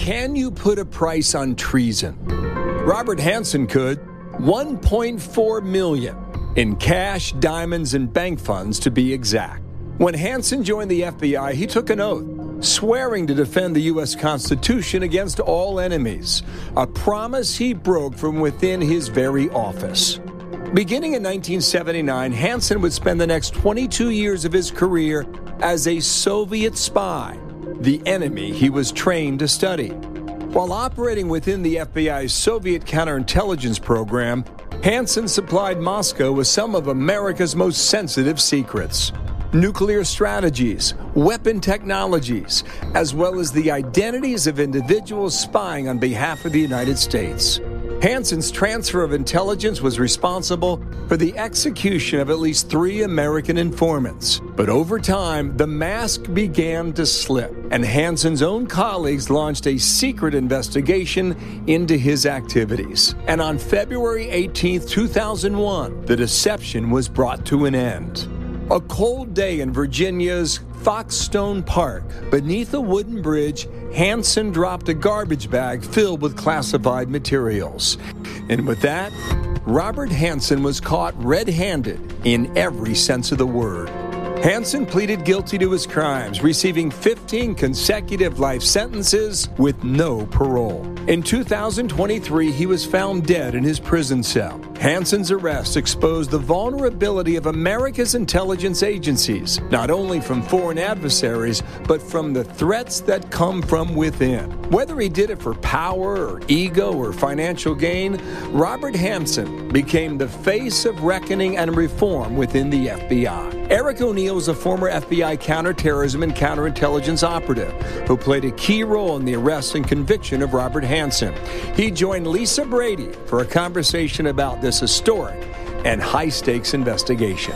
Can you put a price on treason? Robert Hanssen could. $1.4 million in cash, diamonds, and bank funds to be exact. When Hanssen joined the FBI, he took an oath, swearing to defend the U.S. Constitution against all enemies, a promise he broke from within his very office. Beginning in 1979, Hanssen would spend the next 22 years of his career as a Soviet spy, the enemy he was trained to study. While operating within the FBI's Soviet counterintelligence program, Hanssen supplied Moscow with some of America's most sensitive secrets: nuclear strategies, weapon technologies, as well as the identities of individuals spying on behalf of the United States. Hanssen's transfer of intelligence was responsible for the execution of at least 3 American informants. But over time, the mask began to slip, and Hanssen's own colleagues launched a secret investigation into his activities. And on February 18, 2001, the deception was brought to an end. A cold day in Virginia's Foxstone Park, beneath a wooden bridge, Hanssen dropped a garbage bag filled with classified materials. And with that, Robert Hanssen was caught red-handed in every sense of the word. Hanssen pleaded guilty to his crimes, receiving 15 consecutive life sentences with no parole. In 2023, he was found dead in his prison cell. Hanssen's arrest exposed the vulnerability of America's intelligence agencies, not only from foreign adversaries, but from the threats that come from within. Whether he did it for power or ego or financial gain, Robert Hanssen became the face of reckoning and reform within the FBI. Eric O'Neill is a former FBI counterterrorism and counterintelligence operative who played a key role in the arrest and conviction of Robert Hanssen. He joined Lisa Brady for a conversation about this historic and high-stakes investigation.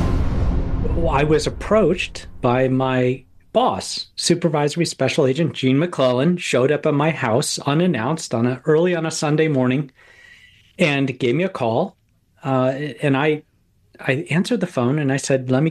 I was approached by my boss, Supervisory Special Agent Gene McClellan, showed up at my house unannounced early on a Sunday morning and gave me a call. And I answered the phone and I said, let me